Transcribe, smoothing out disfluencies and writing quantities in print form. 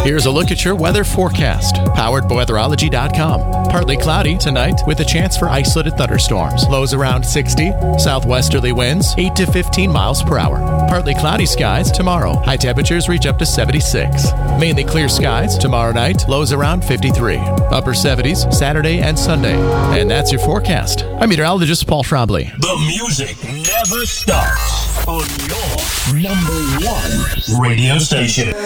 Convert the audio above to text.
Here's a look at your weather forecast, powered by weatherology.com. Partly cloudy tonight with a chance for isolated thunderstorms. Lows around 60, southwesterly winds 8 to 15 miles per hour. Partly cloudy skies tomorrow. High temperatures reach up to 76. Mainly clear skies tomorrow night. Lows around 53. Upper 70s Saturday and Sunday. And that's your forecast. I'm meteorologist Paul Trombley. The music never stops on your number one radio station.